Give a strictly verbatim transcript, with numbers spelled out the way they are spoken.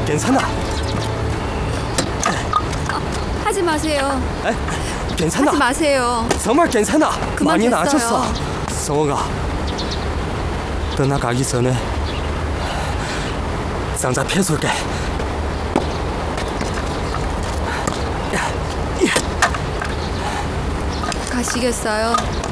괜찮아. 하지 마세요. 에? 괜찮아. 하지 마세요. 정말 괜찮아. 그만 많이 됐어요. 나아졌어. 성호가 떠나가기 전에 상자 펴줄게. 가시겠어요?